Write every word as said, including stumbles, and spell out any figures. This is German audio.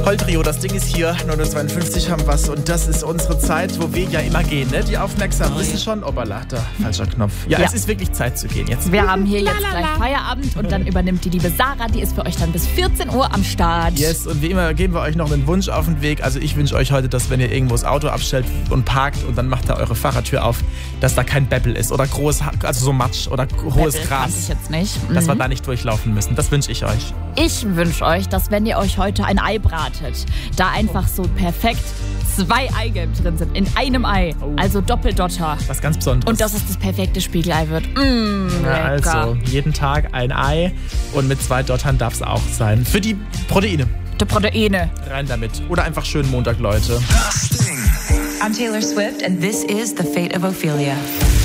Volltrio, das Ding ist hier, neun Uhr zweiundfünfzig haben wir's und das ist unsere Zeit, wo wir ja immer gehen, ne? Die Aufmerksamen wissen schon, obala, da, falscher Knopf. Ja, ja, es ist wirklich Zeit zu gehen jetzt. Wir haben hier jetzt gleich Feierabend und dann übernimmt die liebe Sarah, die ist für euch dann bis vierzehn Uhr am Start. Yes, und wie immer geben wir euch noch einen Wunsch auf den Weg. Also ich wünsche euch heute, dass wenn ihr irgendwo das Auto abstellt und parkt und dann macht da eure Fahrradtür auf, dass da kein Beppel ist oder groß, also so Matsch oder hohes Beppel Gras. kannte ich jetzt nicht. Mhm. Dass wir da nicht durchlaufen müssen. Das wünsche ich euch. Ich wünsche euch, dass wenn ihr euch heute ein Ei bratet, da einfach so perfekt zwei Eigelb drin sind, in einem Ei. Oh. Also Doppeldotter. Was ganz Besonderes. Und dass es das perfekte Spiegelei wird. Mmh, ja, lecker. also jeden Tag ein Ei und mit zwei Dottern darf es auch sein. Für die Proteine. Die Proteine. Rein damit. Oder einfach schönen Montag, Leute. I'm Taylor Swift and this is The Fate of Ophelia.